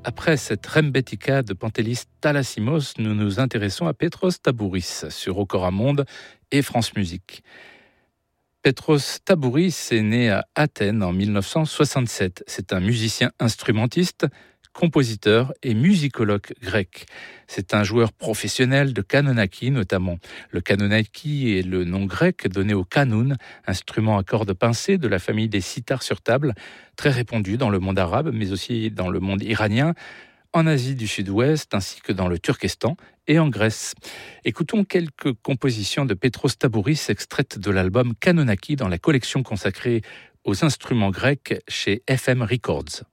Après cette Rembetika de Pantelis Talassimos, nous nous intéressons à Petros Tabouris sur Okora Monde et France Musique. Petros Tabouris est né à Athènes en 1967. C'est un musicien instrumentiste, compositeur et musicologue grec. C'est un joueur professionnel de kanonaki notamment. Le kanonaki est le nom grec donné au kanoun, instrument à cordes pincées de la famille des sitars sur table, très répandu dans le monde arabe, mais aussi dans le monde iranien, en Asie du Sud-Ouest, ainsi que dans le Turkestan et en Grèce. Écoutons quelques compositions de Petros Tabouris extraites de l'album Kanonaki dans la collection consacrée aux instruments grecs chez FM Records.